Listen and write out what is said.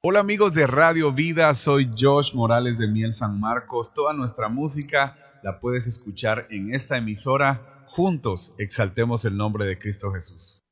Hola amigos de Radio Vida, soy Josh Morales de Miel San Marcos. Toda nuestra música la puedes escuchar en esta emisora. Juntos exaltemos el nombre de Cristo Jesús.